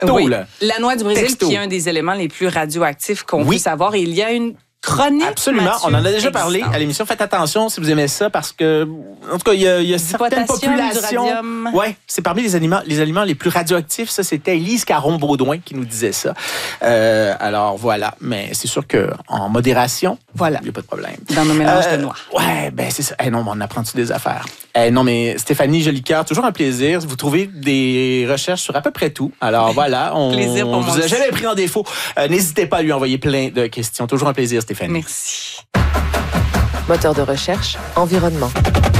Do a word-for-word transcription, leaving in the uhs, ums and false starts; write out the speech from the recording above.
Oui. Là. La noix du Brésil, Texto. qui est un des éléments les plus radioactifs qu'on Oui. puisse avoir. Et il y a une chronique. Absolument. Mathieu, On en a déjà parlé existante. à l'émission. Faites attention si vous aimez ça parce que, en tout cas, il y a, il y a Du certaines potassium, du populations. radium. Ouais, c'est parmi les aliments, les aliments les plus radioactifs. Ça, c'était Élise Caron-Baudouin qui nous disait ça. Euh, alors voilà. Mais c'est sûr que en modération, Voilà. il n'y a pas de problème. Dans nos mélanges Euh, de noix. Ouais, ben c'est ça. Eh non, mais on apprend-tu des affaires? Eh non, mais Stéphanie Jolicoeur, toujours un plaisir. Vous trouvez des recherches sur à peu près tout. Alors voilà, on, Plaisir pour on moi vous a aussi. jamais pris en défaut. Euh, n'hésitez pas à lui envoyer plein de questions. Toujours un plaisir, Stéphanie. Merci. Moteur de recherche, environnement.